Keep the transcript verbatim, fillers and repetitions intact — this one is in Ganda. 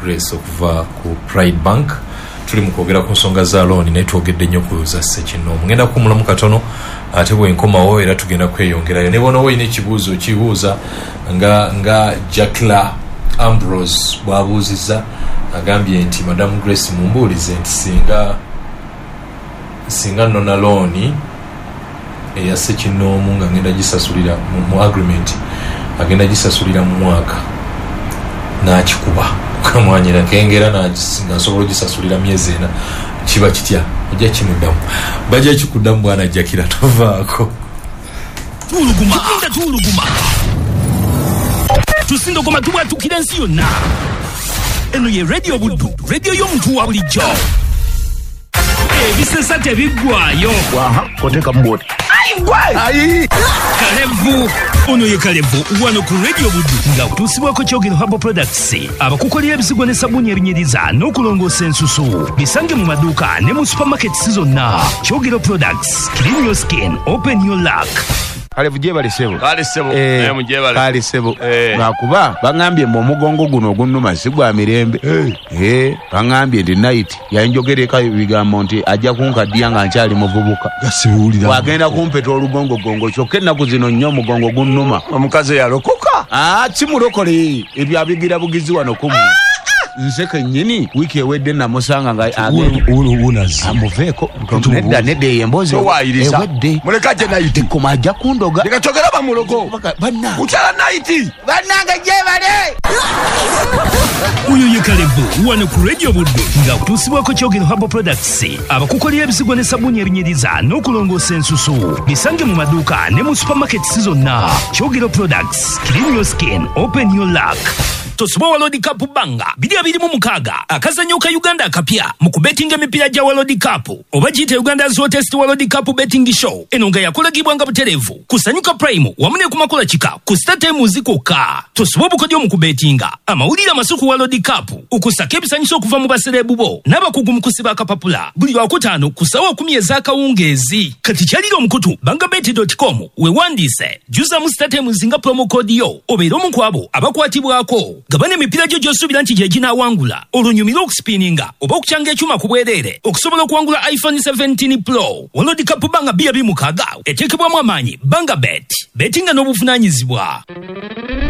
Grace okuva ku Pride Bank. Tuli mu kwogera ku nsonga za loan naye twogedde nnyo ku za Ssekinomu. Ngenda kumulamu katono ate bwe nkomawo era tugenda kweyongerayo. Ne bono woyina ekibuuzo kibuuza nga nga Jackla Ambrose bwabuuzizza agambye nti Madam Grace mumbuulize nti singa singa nona loan eya Ssekinomu nga ngenda gisasulira mu, mu agreement agenda gisasulira mu mwaka n'akikuba kamwanyira kengera nga nsobola gisasulira myezi ena kiba kitya ojja kimuddamu bajja kikuddamu bwana Jakira tovaako tuluguma tunda tuluguma tusindogoma tubwatukira ensi yonna eno ye radio buddu radio y'omuntu wa bulijjo ebisesa tebiggwayo waha koteka mboti ayi Kalevu ono ye Kalevu wano ku radio buddu nga kutusibwako Kyogero Herbal Products abakukolera ebisigo ne sabuni ebinyiriza n'okulongoosa ensusu bisange mu maduuka ne mu supermarkets zonna. Kyogero Products, clean your skin, open your luck. Kalevu jebale sebo kale sebo eh, naye mujebale kale sebo eh. Nakuba bangambye mu mugongo guno ogunnuma sigwa mirembe eh eh bangambye ndi night yanjogereka bigambo nti ajja kunkaddiya nga nkyali muvubuka gasiwulira wagenda kumpeta olugongo gongo kyokka ennaku zino nnyo mugongo gunnuma omukazi yalokoka ah kimulokole ebyo abigira bugizi wano kumu nzeke nyini wiki ewedde namusanga nga agenda uno unazi amuveeko nedda nedda yemboze ewayiriza ewedde mulekaje naiti koma ajja kundoga ndikachogera bamulogo banna utala naiti bannanga jebale Uyo ye Kalevu wano ku radio buddu nga kutusibwako Kyogero Herbal Products abakukolera ebisigo ne sabuni ebinyiriza n'okulongoosa ensusu bisange mu maduuka ne mu supermarkets zonna. Kyogero Products, clean your skin, open your luck. Tosobola World Cup banga bidi abiri mu mukaga akazanyo ka Uganda akapya mu kubetinga emipira gya World Cup oba gite Uganda Hottest World Cup betting show enonga yakolagibwa nga buterevu kusanyuka prime wamune ku makola kika ku startime zikoka. Tosobola bukodyo mu kubetinga amawulira masuku World Cup ukusaka ebisanyiso okuva mu baserebu bo n'abakugu mu kusiba akapapula buli wakutaano kusawa kumi ez'akawungezi kati kyalira omukutu bangabet dot com we wandise juza mu startime zinga promo code yo obeera omu kwabo abakwatibwako gabane emipira gyo gy'osuubira nti gye ginaawangula olunyumira okuspininga oba okukyanga ekyuma ku bwereere okusobola okuwangula iPhone seventeen Pro. World Cup banga bya bimukaaga eteekebwamu amaanyi banga bet betinga n'obuvunaanyizibwa.